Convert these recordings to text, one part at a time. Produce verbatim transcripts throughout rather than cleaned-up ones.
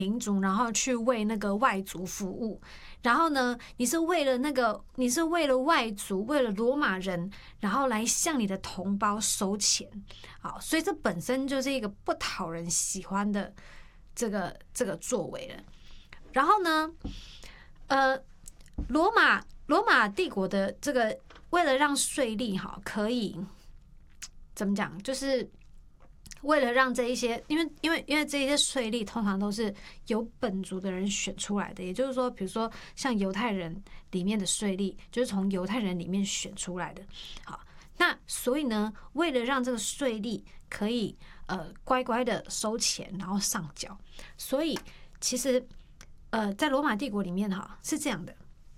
民族，然后去为那个外族服务，然后呢，你是为了那个，你是为了外族，为了罗马人，然后来向你的同胞收钱，好，所以这本身就是一个不讨人喜欢的这个这个作为了。然后呢，呃，罗马罗马帝国的这个为了让税吏哈可以怎么讲，就是为了让这一些，因为因为因为这一些税吏通常都是由本族的人选出来的，也就是说，比如说像犹太人里面的税吏，就是从犹太人里面选出来的。好，那所以呢，为了让这个税吏可以呃乖乖的收钱，然后上缴，所以其实呃在罗马帝国里面哈是这样的，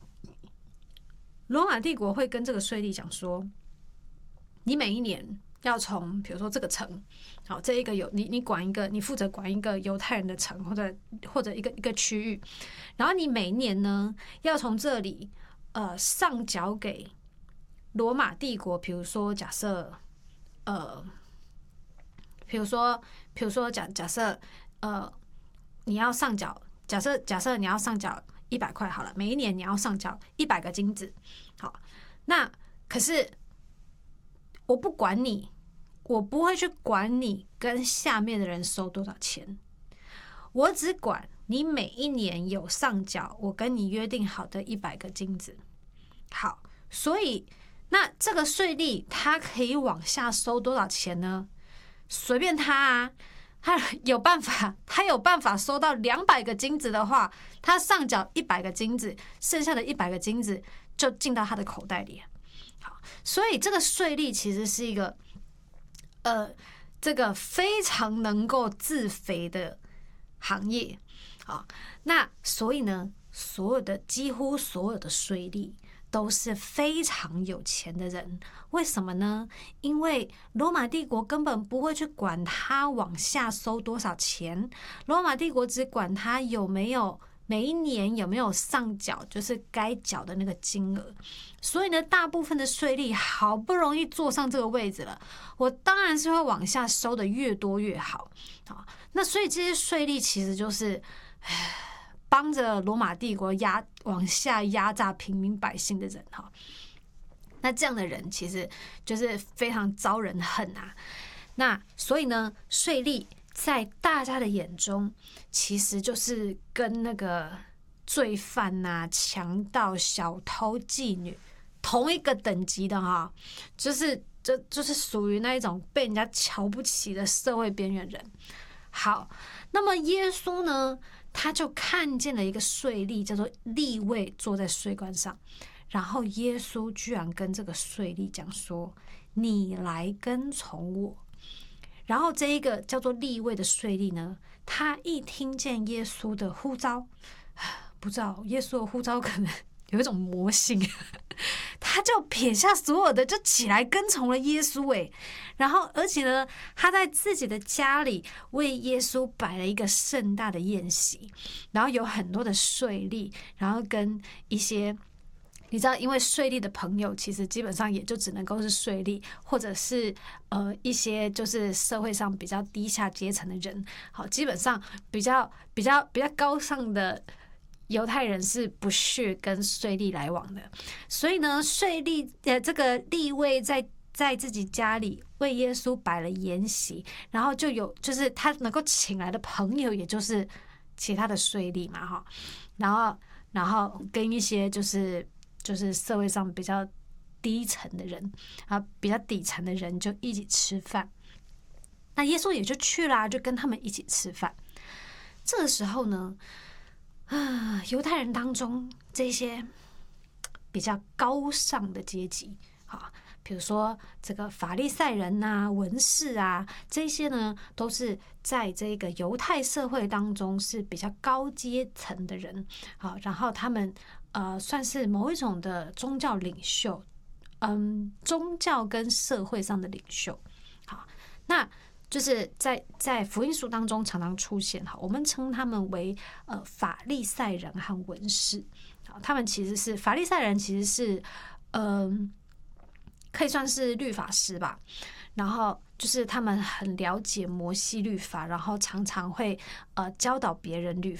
罗马帝国会跟这个税吏讲说，你每一年要从比如说这个城，好，这一个有你你管一个，你负责管一个犹太人的城，或者或者一个一个区域，然后你每一年呢要从这里呃上缴给罗马帝国，比如说假设呃，比如说比如说假假设呃你要上缴，假设假设你要上缴一百块好了，每一年你要上缴一百个金子，好，那可是我不管你。我不会去管你跟下面的人收多少钱，我只管你每一年有上缴我跟你约定好的一百个金子。好，所以那这个税吏他可以往下收多少钱呢？随便他啊，他有办法，他有办法收到两百个金子的话，他上缴一百个金子，剩下的一百个金子就进到他的口袋里。好，所以这个税吏其实是一个。呃，这个非常能够自肥的行业啊，那所以呢，所有的几乎所有的税吏都是非常有钱的人。为什么呢？因为罗马帝国根本不会去管他往下收多少钱，罗马帝国只管他有没有每一年有没有上缴，就是该缴的那个金额。所以呢，大部分的税吏好不容易坐上这个位置了，我当然是会往下收的越多越好啊。那所以这些税吏其实就是帮着罗马帝国压往下压榨平民百姓的人哈。那这样的人其实就是非常招人恨啊。那所以呢，税吏在大家的眼中，其实就是跟那个罪犯呐、强盗、小偷、妓女同一个等级的哈，就是就就是属于那一种被人家瞧不起的社会边缘人。好，那么耶稣呢，他就看见了一个税吏，叫做利未，坐在税关上。然后耶稣居然跟这个税吏讲说：“你来跟从我。”然后这一个叫做利未的税吏呢，他一听见耶稣的呼召，不知道耶稣的呼召可能有一种魔性，他就撇下所有的，就起来跟从了耶稣。诶，然后而且呢，他在自己的家里为耶稣摆了一个盛大的宴席，然后有很多的税吏，然后跟一些。你知道，因为税吏的朋友其实基本上也就只能够是税吏，或者是呃一些就是社会上比较低下阶层的人。好，基本上比较比较比较高尚的犹太人是不屑跟税吏来往的。所以呢，税吏呃这个利未在在自己家里为耶稣摆了筵席，然后就有就是他能够请来的朋友，也就是其他的税吏嘛，哈，然后然后跟一些就是。就是社会上比较低层的人啊，比较底层的人就一起吃饭。那耶稣也就去啦，就跟他们一起吃饭。这个时候呢，啊，犹太人当中这些比较高尚的阶级，啊，比如说这个法利赛人啊、文士啊，这些呢都是在这个犹太社会当中是比较高阶层的人，好，然后他们。呃，算是某一种的宗教领袖，嗯，宗教跟社会上的领袖。好，那就是在在福音书当中常常出现，哈，我们称他们为呃法利赛人和文士。好，他们其实是法利赛人，其实是嗯、呃，可以算是律法师吧。然后就是他们很了解摩西律法，然后常常会呃教导别人律